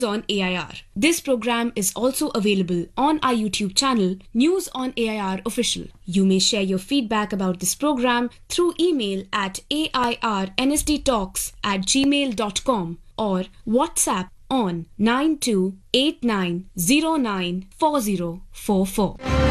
on AIR. This program is also available on our YouTube channel, News on AIR Official. You may share your feedback about this program through email at airnsdtalks@gmail.com or WhatsApp on 9289094044.